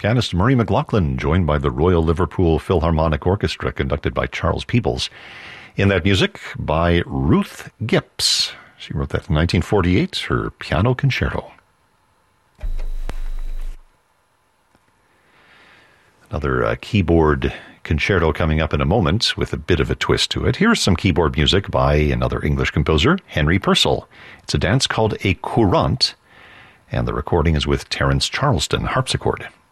Pianist Murray McLaughlin, joined by the Royal Liverpool Philharmonic Orchestra, conducted by Charles Peebles. In that music by Ruth Gipps. She wrote that in 1948, her Piano Concerto. Another keyboard concerto coming up in a moment with a bit of a twist to it. Here's some keyboard music by another English composer, Henry Purcell. It's a dance called a courante, and the recording is with Terence Charleston, harpsichord.